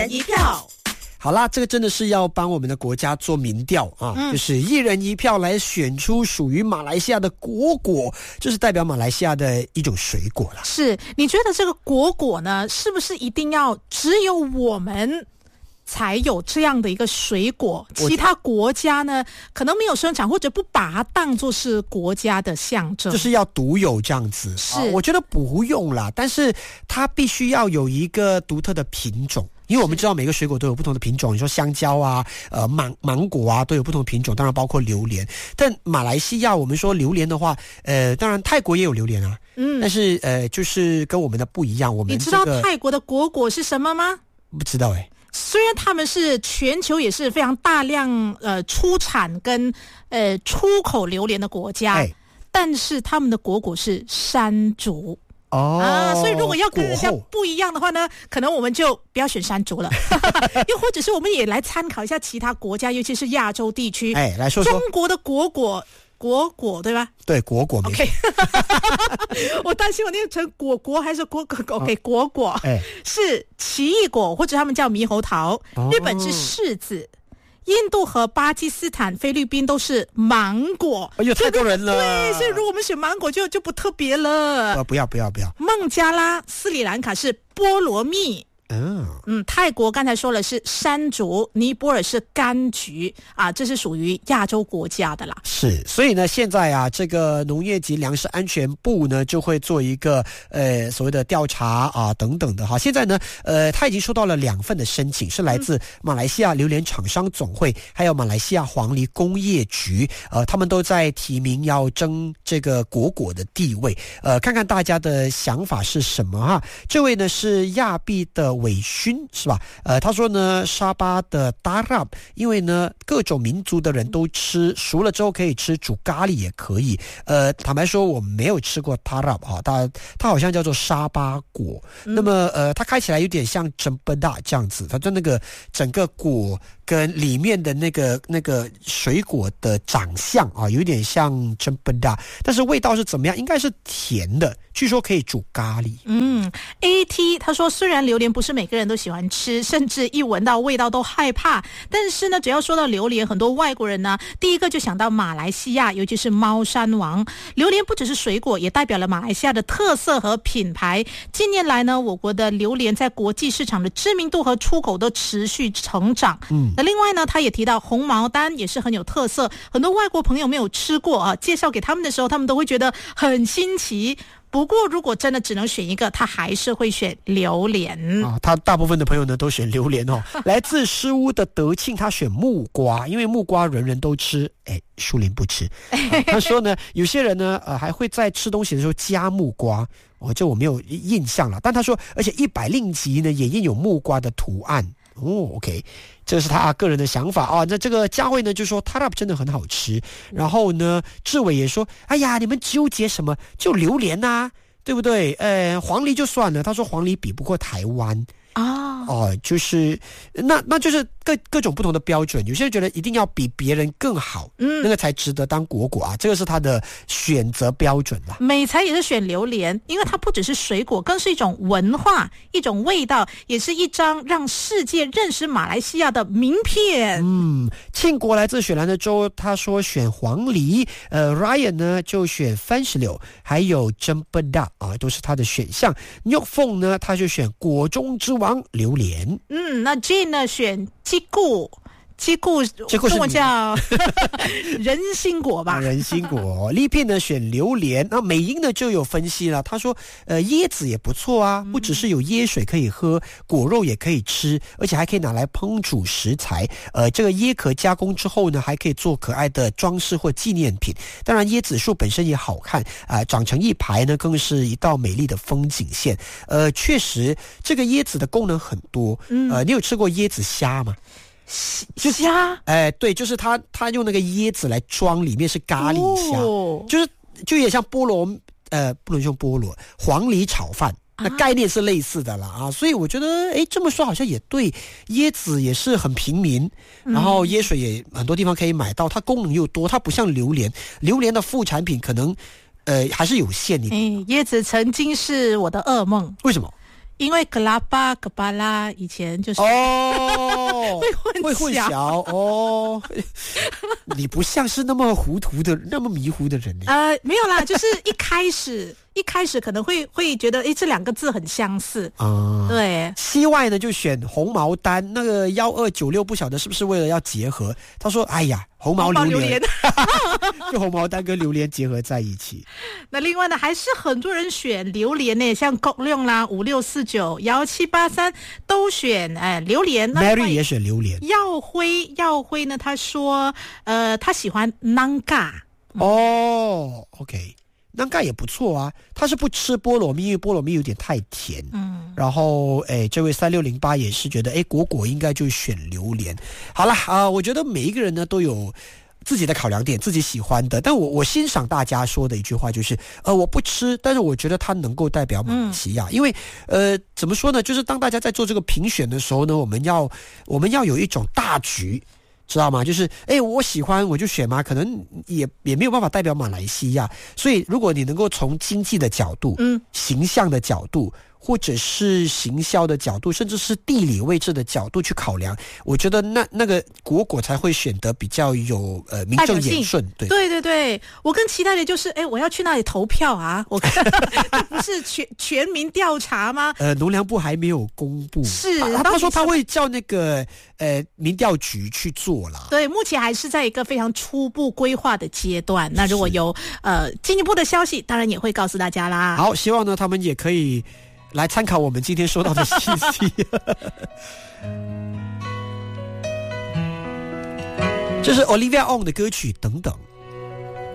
人一票。 好啦，这个真的是要帮我们的国家做民调啊，就是一人一票来选出属于马来西亚的果果，就是代表马来西亚的一种水果啦。 是，你觉得这个果果呢，是不是一定要只有我们才有这样的一个水果，其他国家呢可能没有生产，或者不把它当作是国家的象征， 就是要独有这样子。 是， 我觉得不用啦，但是它必须要有一个独特的品种。因为我们知道每个水果都有不同的品种，你说香蕉啊、芒果啊都有不同的品种，当然包括榴莲。但马来西亚我们说榴莲的话，当然泰国也有榴莲啊，但是就是跟我们的不一样。我们你知道泰国的果果是什么吗？ 不知道虽然他们是全球也是非常大量出产跟出口榴莲的国家，但是他们的果果是山竹。所以如果要跟人家不一样的话呢，可能我们就不要选山竹了又或者是我们也来参考一下其他国家，尤其是亚洲地区。 来说说中国的果果对吧？ 对，果果。 OK 我担心我念成果果还是果果是奇异果，或者他们叫猕猴桃。日本是柿子，印度和巴基斯坦、菲律宾都是芒果。 哎呦，太多人了。 对，所以如果我们选芒果就不特别了。 不要。 孟加拉、斯里兰卡是菠萝蜜。泰国刚才说了是山竹，尼泊尔是柑橘啊，这是属于亚洲国家的啦。 是，所以呢，现在啊，这个农业及粮食安全部呢就会做一个所谓的调查啊等等的哈。现在呢，他已经收到了2份的申请，是来自马来西亚榴莲厂商总会，还有马来西亚黄梨工业局，他们都在提名要争这个果果的地位。看看大家的想法是什么哈。这位呢是亚庇的伟勋是吧？他说呢，沙巴的 Tarap， 因为呢各种民族的人都吃，熟了之后可以吃，煮咖喱也可以。坦白说我没有吃过 Tarap 哈，它好像叫做沙巴果。那么它开起来有点像真不大这样子，反正那个整个果跟里面的那个水果的长相啊，有点像真不大，但是味道是怎么样？应该是甜的，据说可以煮咖喱。 AT 他说，虽然榴莲不是每个人都喜欢吃，甚至一闻到味道都害怕，但是呢，只要说到榴莲，很多外国人呢第一个就想到马来西亚，尤其是猫山王。榴莲不只是水果，也代表了马来西亚的特色和品牌。近年来呢，我国的榴莲在国际市场的知名度和出口都持续成长。那另外呢，他也提到红毛丹也是很有特色，很多外国朋友没有吃过啊，介绍给他们的时候，他们都会觉得很新奇。不过如果真的只能选一个，他还是会选榴莲他大部分的朋友呢都选榴莲来自诗屋的德庆他选木瓜，因为木瓜人人都吃，树林不吃。他说呢，有些人呢还会在吃东西的时候加木瓜，这我没有印象了。但他说，而且100令吉呢也印有木瓜的图案。OK， 这是他个人的想法啊。那这个佳慧呢就说 Tarap 真的很好吃，然后呢志伟也说，哎呀，你们纠结什么？就榴莲啊，对不对？黄梨就算了，他说黄梨比不过台湾。就是那就是各种不同的标准，有些人觉得一定要比别人更好，那个才值得当果果啊，这个是他的选择标准啦。 美才也是选榴莲，因为它不只是水果，更是一种文化，一种味道，也是一张让世界认识马来西亚的名片。 庆国来自雪兰的州，他说选黄梨，Ryan 呢就选番石榴，还有真不大啊，都是他的选项。Nyok Fong 呢他就选果中之王榴莲。 那 Jane 呢选鸡固中文叫人参果吧。 人参果。丽片呢选榴莲。那美英呢就有分析了，他说椰子也不错啊，不只是有椰水可以喝，果肉也可以吃，而且还可以拿来烹煮食材。这个椰壳加工之后呢，还可以做可爱的装饰或纪念品。当然椰子树本身也好看长成一排呢，更是一道美丽的风景线。确实这个椰子的功能很多。你有吃过椰子虾吗？ 虾？ 对，就是他用那个椰子来装，里面是咖喱虾，就有点像菠萝，不能用菠萝，黄梨炒饭。那概念是类似的啦所以我觉得这么说好像也对，椰子也是很平民，然后椰水也很多地方可以买到，它功能又多，它不像榴莲的副产品可能还是有限。 椰子曾经是我的噩梦。 为什么？ 因为格拉巴格巴拉以前就是会混淆哦。你不像是那么糊涂的、那么迷糊的人呢。 没有啦，就是一开始可能会觉得，这两个字很相似啊。对， 西外呢就选红毛丹，那个1296不晓得是不是为了要结合？他说：“哎呀，红毛榴莲，就红毛丹跟榴莲结合在一起。” 那另外呢，还是很多人选榴莲呢，像国亮啦、5649、1783都选榴莲。 Mary 也选榴莲。 耀辉呢，他说他喜欢 Nangka。 OK。那也不错啊，他是不吃菠萝蜜，因为菠萝蜜有点太甜。然后这位3608也是觉得果应该就选榴莲。好了我觉得每一个人呢都有自己的考量点，自己喜欢的。但我欣赏大家说的一句话就是我不吃，但是我觉得它能够代表马来西亚。因为怎么说呢，就是当大家在做这个评选的时候呢，我们要有一种大局。知道吗？就是我喜欢我就选嘛，可能也没有办法代表马来西亚。所以如果你能够从经济的角度、形象的角度，或者是行销的角度，甚至是地理位置的角度去考量，我觉得那个果才会选得比较有名正言顺。 对，我更期待的就是我要去那里投票啊！我这不是全民调查吗？ 农粮部还没有公布， 是他说他会叫那个民调局去做啦。 对，目前还是在一个非常初步规划的阶段。那如果有进一步的消息，当然也会告诉大家啦。 好，希望呢他们也可以来参考我们今天说到的信息。这是 Olivia On 的歌曲等等。